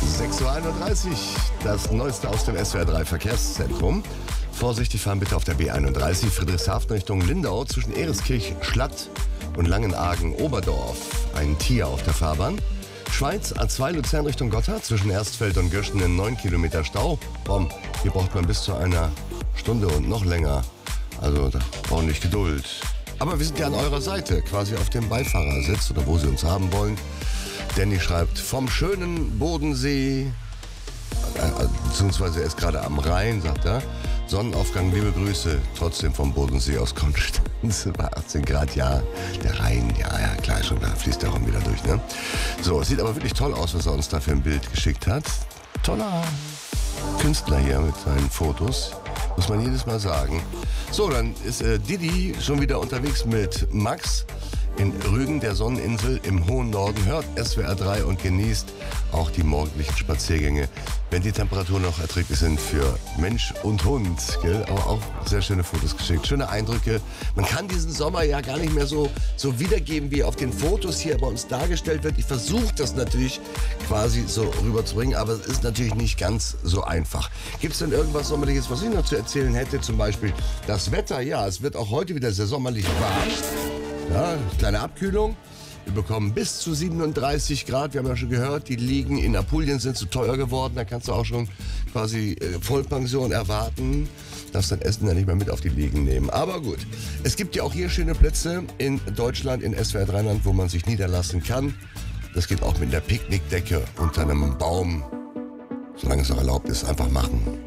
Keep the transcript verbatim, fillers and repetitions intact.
sechs Uhr einunddreißig, das Neueste aus dem S W R drei Verkehrszentrum. Vorsichtig fahren bitte auf der B einunddreißig, Friedrichshafen Richtung Lindau zwischen Ereskirch, Schlatt und Langenargen, Oberdorf. Ein Tier auf der Fahrbahn. Schweiz A zwei Luzern Richtung Gotthard zwischen Erstfeld und Göschenen neun Kilometer Stau. Boom, hier braucht man bis zu einer Stunde und noch länger. Also da ordentlich Geduld. Aber wir sind ja an eurer Seite, quasi auf dem Beifahrersitz oder wo Sie uns haben wollen. Danny schreibt, vom schönen Bodensee, äh, beziehungsweise er ist gerade am Rhein, sagt er. Sonnenaufgang, liebe Grüße, trotzdem vom Bodensee aus Konstanz, bei achtzehn Grad, ja, der Rhein, ja, ja, klar, schon, da fließt der Raum wieder durch, ne? So, sieht aber wirklich toll aus, was er uns da für ein Bild geschickt hat. Toller Künstler hier mit seinen Fotos, muss man jedes Mal sagen. So, dann ist äh, Didi schon wieder unterwegs mit Max in Rügen, der Sonneninsel im hohen Norden. Hört S W R drei und genießt auch die morgendlichen Spaziergänge, wenn die Temperaturen noch erträglich sind für Mensch und Hund. Gell? Aber auch sehr schöne Fotos geschickt, schöne Eindrücke. Man kann diesen Sommer ja gar nicht mehr so, so wiedergeben, wie auf den Fotos hier bei uns dargestellt wird. Ich versuche das natürlich quasi so rüberzubringen, aber es ist natürlich nicht ganz so einfach. Gibt es denn irgendwas Sommerliches, was ich noch zu erzählen hätte? Zum Beispiel das Wetter. Ja, es wird auch heute wieder sehr sommerlich warm. Ja, kleine Abkühlung. Wir bekommen bis zu siebenunddreißig Grad. Wir haben ja schon gehört, die Liegen in Apulien sind zu teuer geworden. Da kannst du auch schon quasi äh, Vollpension erwarten. Darfst dein Essen ja nicht mehr mit auf die Liegen nehmen. Aber gut, es gibt ja auch hier schöne Plätze in Deutschland, in S W R drei Land, wo man sich niederlassen kann. Das geht auch mit der Picknickdecke unter einem Baum. Solange es noch erlaubt ist, einfach machen.